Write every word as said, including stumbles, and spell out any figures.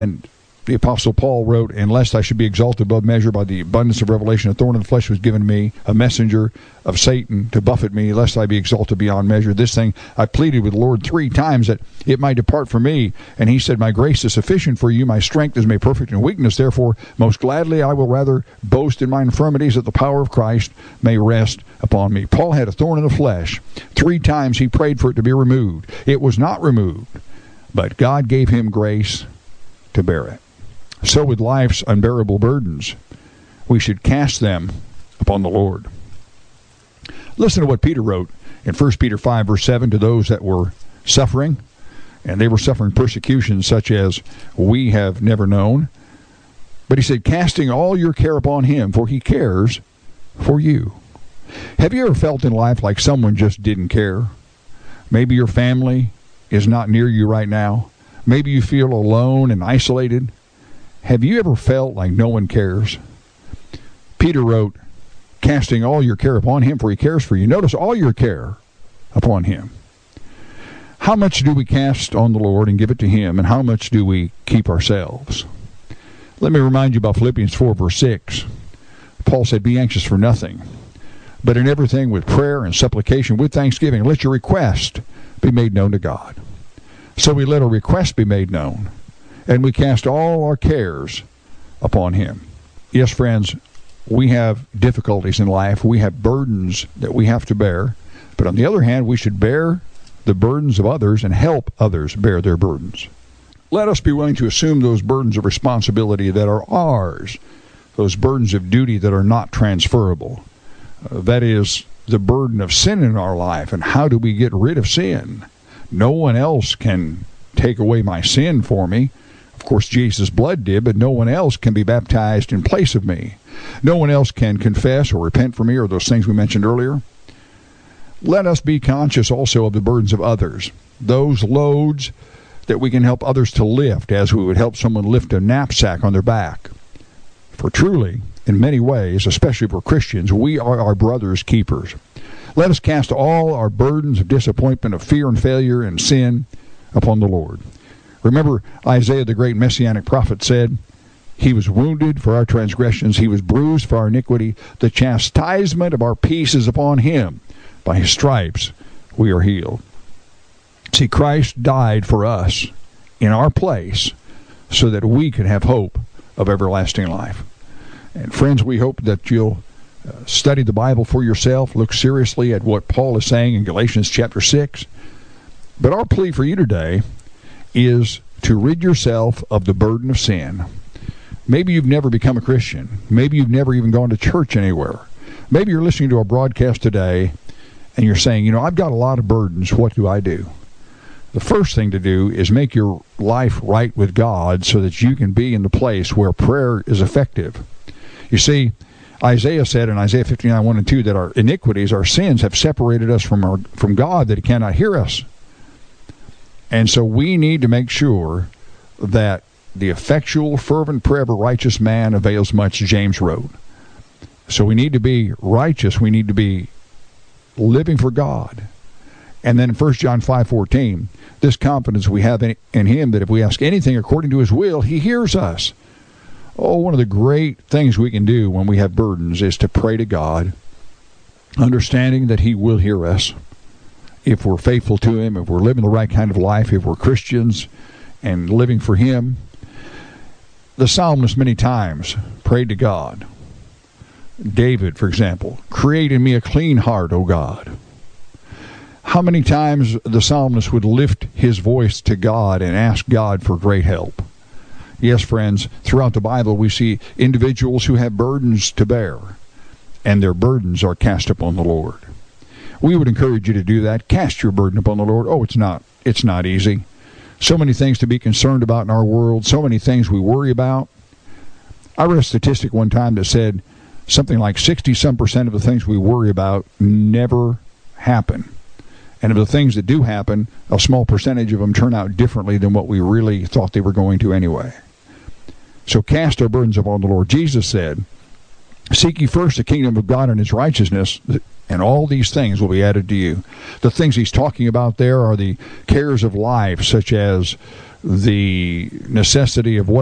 And the Apostle Paul wrote, "And lest I should be exalted above measure by the abundance of revelation, a thorn in the flesh was given me, a messenger of Satan to buffet me, lest I be exalted beyond measure. This thing I pleaded with the Lord three times, that it might depart from me. And he said, My grace is sufficient for you. My strength is made perfect in weakness. Therefore, most gladly I will rather boast in my infirmities, that the power of Christ may rest upon me." Paul had a thorn in the flesh. Three times he prayed for it to be removed. It was not removed, but God gave him grace to bear it. So with life's unbearable burdens, we should cast them upon the Lord. Listen to what Peter wrote in First Peter five, verse seven, to those that were suffering, and they were suffering persecution such as we have never known. But he said, "Casting all your care upon him, for he cares for you." Have you ever felt in life like someone just didn't care? Maybe your family is not near you right now. Maybe you feel alone and isolated. Have you ever felt like no one cares? Peter wrote, "Casting all your care upon him, for he cares for you." Notice, all your care upon him. How much do we cast on the Lord and give it to him, and how much do we keep ourselves? Let me remind you about Philippians four, verse six. Paul said, "Be anxious for nothing, but in everything with prayer and supplication, with thanksgiving, let your request be made known to God." So we let our request be made known, and we cast all our cares upon him. Yes, friends, we have difficulties in life. We have burdens that we have to bear. But on the other hand, we should bear the burdens of others and help others bear their burdens. Let us be willing to assume those burdens of responsibility that are ours, those burdens of duty that are not transferable. Uh, that is the burden of sin in our life. And how do we get rid of sin? No one else can take away my sin for me. Of course, Jesus' blood did, but no one else can be baptized in place of me. No one else can confess or repent for me, or those things we mentioned earlier. Let us be conscious also of the burdens of others, those loads that we can help others to lift, as we would help someone lift a knapsack on their back. For truly, in many ways, especially for Christians, we are our brother's keepers. Let us cast all our burdens of disappointment, of fear and failure and sin upon the Lord. Remember, Isaiah, the great messianic prophet, said, "He was wounded for our transgressions, he was bruised for our iniquity. The chastisement of our peace is upon him. By his stripes we are healed." See, Christ died for us in our place so that we could have hope of everlasting life. And friends, we hope that you'll uh, study the Bible for yourself, look seriously at what Paul is saying in Galatians chapter six. But our plea for you today is to rid yourself of the burden of sin. Maybe you've never become a Christian. Maybe you've never even gone to church anywhere. Maybe you're listening to our broadcast today and you're saying, you know, I've got a lot of burdens. What do I do? The first thing to do is make your life right with God so that you can be in the place where prayer is effective. You see, Isaiah said in Isaiah fifty-nine, one and two, that our iniquities, our sins, have separated us from our, from God, that he cannot hear us. And so we need to make sure that the effectual, fervent prayer of a righteous man avails much, James wrote. So we need to be righteous. We need to be living for God. And then in First John five fourteen, this confidence we have in, in him, that if we ask anything according to his will, he hears us. Oh, one of the great things we can do when we have burdens is to pray to God, understanding that he will hear us. If we're faithful to him, if we're living the right kind of life, if we're Christians and living for him. The psalmist many times prayed to God. David, for example, "Create in me a clean heart, O God." How many times the psalmist would lift his voice to God and ask God for great help? Yes, friends, throughout the Bible we see individuals who have burdens to bear, and their burdens are cast upon the Lord. We would encourage you to do that. Cast your burden upon the Lord. Oh, it's not, it's not easy. So many things to be concerned about in our world, so many things we worry about. I read a statistic one time that said something like sixty-some percent of the things we worry about never happen. And of the things that do happen, a small percentage of them turn out differently than what we really thought they were going to anyway. So cast our burdens upon the Lord. Jesus said, "Seek ye first the kingdom of God and his righteousness, and all these things will be added to you." The things he's talking about there are the cares of life, such as the necessity of what